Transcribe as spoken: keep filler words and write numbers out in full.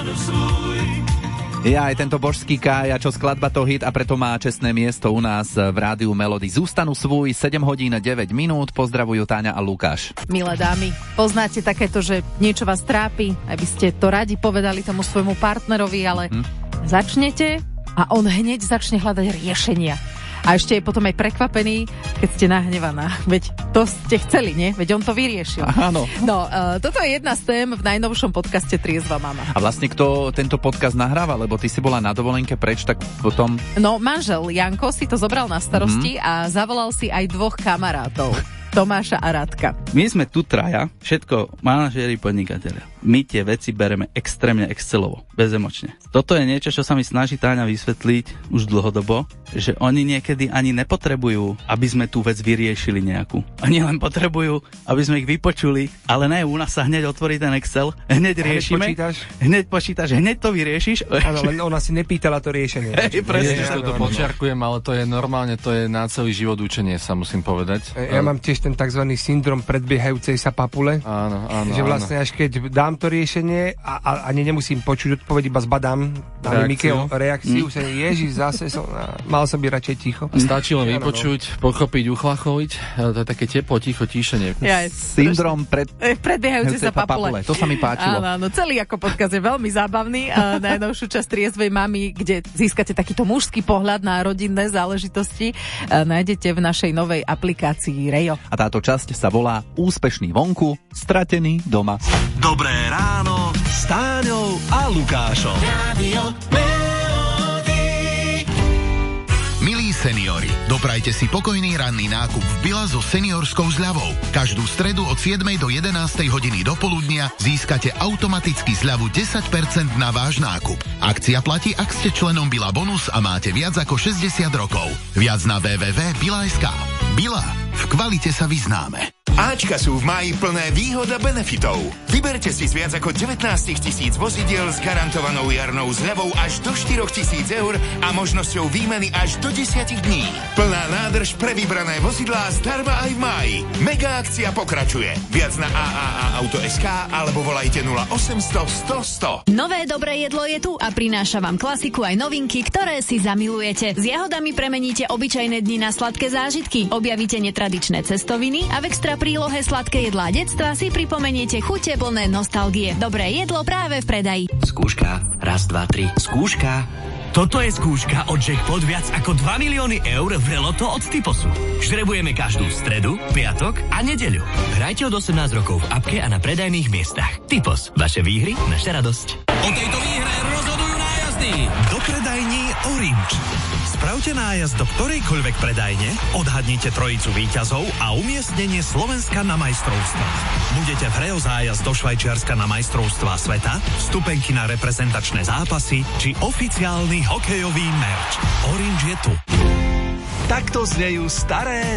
Je aj tento božský Kája, čo skladba to hit a preto má čestné miesto u nás v rádiu Melody. Zústanú svoj, sedem hodín deväť minút, pozdravujú Táňa a Lukáš. Milé dámy, poznáte takéto, že niečo vás trápi, aby ste to radi povedali tomu svojmu partnerovi, ale hm. začnete a on hneď začne hľadať riešenia. A ešte je potom aj prekvapený, keď ste nahnevaná. Veď to ste chceli, nie? Veď on to vyriešil. Áno. No, uh, toto je jedna z tém v najnovšom podcaste Triezva mama. A vlastne kto tento podcast nahráva? Lebo ty si bola na dovolenke preč, tak potom... No, manžel Janko si to zobral na starosti mm-hmm. a zavolal si aj dvoch kamarátov. Tomáša a Radka. My sme tu traja, všetko manažéri, podnikatelia. My tie veci bereme extrémne excelovo, bezemočne. Toto je niečo, čo sa mi snaží Táňa vysvetliť už dlhodobo, že oni niekedy ani nepotrebujú, aby sme tú vec vyriešili nejakú. Oni len potrebujú, aby sme ich vypočuli, ale ne, u nás sa hneď otvorí ten Excel, hneď riešime, hneď počítaš, hneď počítaš, hneď to vyriešiš. Áno, len ona si nepýtala to riešenie. Hej, presne. Ja to počiarkujem, ale to je normálne, to je na celý život učenie, sa musím povedať. Ja mám tiež ten takzvaný syndrom predbiehajúcej sa papule. Áno, áno. Že vlastne až keď dám to riešenie a, a ani nemusím počuť odpoveď, iba zbadám na Mikeo reakciu, mm. sa ježiš, zase som, mal som byť radšej ticho. Stačí len vypočuť, pochopiť, uchlachoviť, to je také teplo, ticho, tíšenie. Ja, syndrom pred... predbiehajúcej sa papule. To sa mi páčilo. Áno, áno, celý ako podcast je veľmi zábavný. Najnovšiu časť Triezvej mamy, kde získate takýto mužský pohľad na rodinné záležitosti, nájdete v našej novej aplikácii Rejo. A táto časť sa volá Úspešný vonku, stratený doma. Dobré ráno s Táňou a Lukášom. Radio Melody. Milí seniori, doprajte si pokojný ranný nákup v Bila so seniorskou zľavou. Každú stredu od siedmej do jedenástej hodiny do poludnia získate automaticky zľavu desať percent na váš nákup. Akcia platí, ak ste členom Bila Bonus a máte viac ako šesťdesiat rokov. Viac na w w w bodka bila bodka es ká. Bila. V kvalite sa vyznáme. Áčka sú v máji plné výhod a benefitov. Vyberte si z viac ako devätnásť tisíc vozidiel s garantovanou jarnou zľavou až do štyri tisíc eur a možnosťou výmeny až do desať dní. Plná nádrž pre vybrané vozidlá zdarma aj v máji. Mega akcia pokračuje. Viac na a a a auto bodka es ká alebo volajte nula osemsto sto sto. Nové dobré jedlo je tu a prináša vám klasiku aj novinky, ktoré si zamilujete. S jahodami premeníte obyčajné dni na sladké zážitky. Objavíte netradičné cestoviny a v extra prílohe sladké jedlá detstva si pripomeniete chute plné nostalgie. Dobré jedlo práve v predaji. Skúška. Raz, dva, tri. Skúška. Toto je skúška od Jackpot viac ako dva milióny eur v Reloto od Typosu. Žrebujeme každú stredu, piatok a nedeľu. Hrajte od osemnásť rokov v apke a na predajných miestach. Typos. Vaše výhry, naša radosť. O tejto výhre rozhodujú nájazdy. Do predajní Orange. Spravte nájazd do ktorejkoľvek predajne, odhadnite trojicu víťazov a umiestnenie Slovenska na majstrovstvách. Budete v hre o zájazd do Švajčiarska na majstrovstvá sveta, vstupenky na reprezentačné zápasy či oficiálny hokejový merch. Orange je tu. Takto znejú staré,